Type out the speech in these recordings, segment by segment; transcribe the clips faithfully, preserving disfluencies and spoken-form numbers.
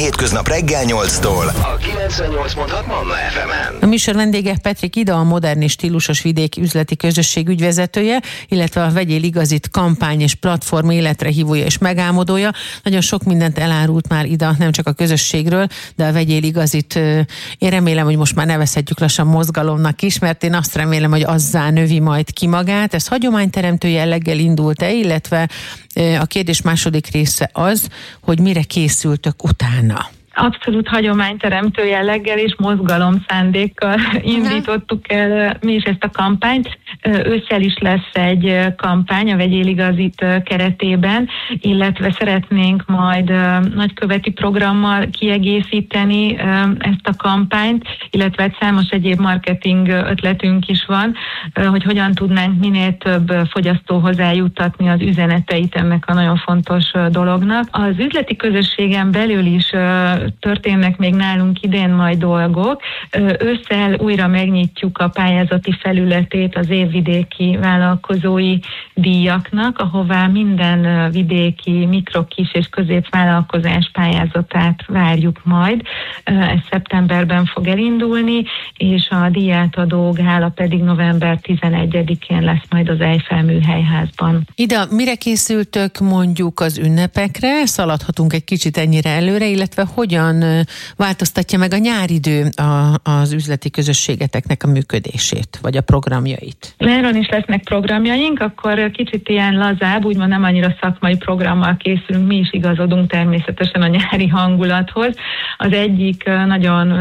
hétköznap reggel nyolctól a kilencvennyolc pont hat Manna ef emen. A műsor vendége Petrik Ida, a Modern és Stílusos Vidék üzleti közösség ügyvezetője, illetve a Vegyél Igazit kampány és platform életre hívója és megálmodója. Nagyon sok mindent elárult már Ida, nem csak a közösségről, de a Vegyél Igazit én remélem, hogy most már nevezhetjük lassan mozgalomnak is, mert én azt remélem, hogy azzá növi majd ki magát. Ez hagyományteremtő jelleggel indult-e, illetve a kérdés második része az, hogy mire készültök utána? Abszolút hagyományteremtő jelleggel és mozgalom szándékkal indítottuk el mi is ezt a kampányt. Ősszel is lesz egy kampány a Vegyél Igazit keretében, illetve szeretnénk majd nagyköveti programmal kiegészíteni ezt a kampányt, illetve egy számos egyéb marketing ötletünk is van, hogy hogyan tudnánk minél több fogyasztóhoz eljuttatni az üzeneteit ennek a nagyon fontos dolognak. Az üzleti közösségen belül is történnek még nálunk idén majd dolgok. Ősszel újra megnyitjuk a pályázati felületét az évvidéki vállalkozói díjaknak, ahová minden vidéki mikro, kis és középvállalkozás pályázatát várjuk majd. Ez szeptemberben fog elindulni, és a díjátadó gála pedig november tizenegyedikén lesz majd az Eiffel Műhelyházban. Ida, mire készültök mondjuk az ünnepekre? Szaladhatunk egy kicsit ennyire előre, illetve hogyan változtatja meg a nyáridő a, az üzleti közösségeteknek a működését, vagy a programjait? Nyáron is lesznek programjaink, akkor kicsit ilyen lazább, úgymond nem annyira szakmai programmal készülünk, mi is igazodunk természetesen a nyári hangulathoz. Az egyik nagyon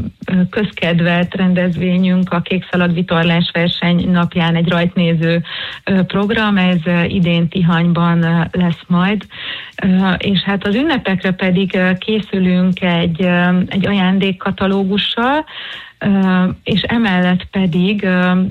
közkedvelt rendezvényünk a kékszalag vitorlás verseny napján egy rajtnéző program, ez idén Tihanyban lesz majd, és hát az ünnepekre pedig készülünk egy, egy ajándékkatalógussal, és emellett pedig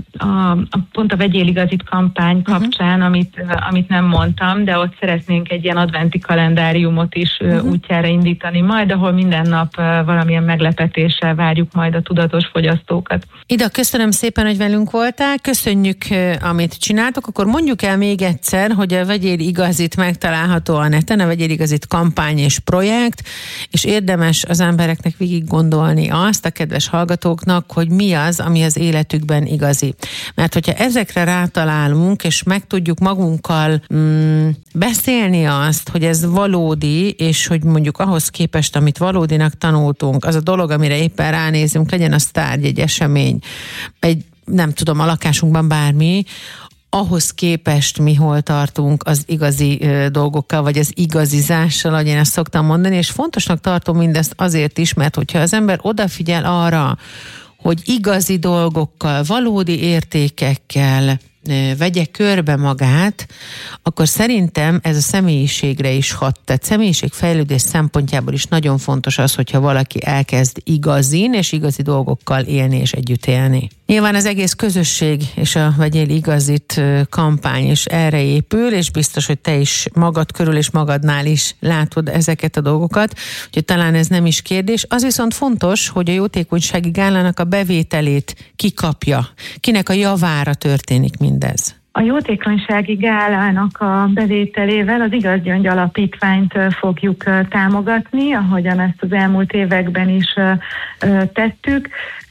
a, a, pont a Vegyél Igazit kampány kapcsán, uh-huh. amit, amit nem mondtam, de ott szeretnénk egy ilyen adventi kalendáriumot is uh-huh. útjára indítani majd, ahol minden nap valamilyen meglepetéssel várjuk majd a tudatos fogyasztókat. Ida, köszönöm szépen, hogy velünk voltál, köszönjük, amit csináltok, akkor mondjuk el még egyszer, hogy a Vegyél Igazit megtalálható a neten, a Vegyél Igazit kampány és projekt, és érdemes az embereknek végig gondolni azt, a kedves hallgatók, hogy mi az, ami az életükben igazi. Mert hogyha ezekre rátalálunk, és meg tudjuk magunkkal mm, beszélni azt, hogy ez valódi, és hogy mondjuk ahhoz képest, amit valódinak tanultunk, az a dolog, amire éppen ránézünk, legyen az tárgy, egy esemény, egy, nem tudom, a lakásunkban bármi, ahhoz képest mi hol tartunk az igazi ö, dolgokkal, vagy az igazizással, ahogy én ezt szoktam mondani, és fontosnak tartom mindezt azért is, mert hogyha az ember odafigyel arra, hogy igazi dolgokkal, valódi értékekkel ö, vegye körbe magát, akkor szerintem ez a személyiségre is hat. Tehát személyiségfejlődés szempontjából is nagyon fontos az, hogyha valaki elkezd igazin és igazi dolgokkal élni és együtt élni. Nyilván az egész közösség és a Vegyél Igazit kampány is erre épül, és biztos, hogy te is magad körül és magadnál is látod ezeket a dolgokat, úgyhogy talán ez nem is kérdés. Az viszont fontos, hogy a jótékonysági gálának a bevételét kikapja. Kinek a javára történik mindez? A jótékonysági gálának a bevételével az Igazgyöngy Alapítványt fogjuk támogatni, ahogyan ezt az elmúlt években is tettük.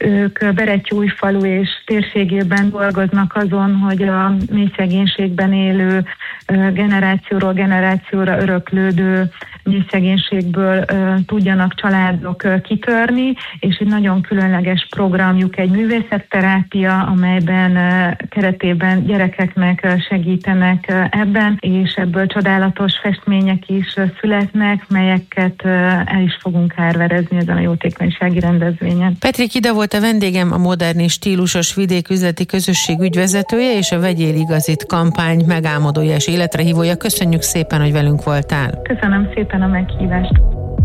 Ők Berettyújfalu és térségében dolgoznak azon, hogy a mély szegénységben élő, generációról generációra öröklődő mély szegénységből tudjanak családok kitörni, és egy nagyon különleges programjuk egy művészetterápia, amelyben keretében gyerekeknek segítenek ebben, és ebből csodálatos festmények is születnek, melyeket el is fogunk árverezni ezen a jótékonysági rendezvényen. Petrik Ida volt a vendégem, a Modern és Stílusos Vidék üzleti közösség ügyvezetője és a Vegyél Igazit kampány megálmodója és életre hívója. Köszönjük szépen, hogy velünk voltál. Köszönöm szépen a meghívást.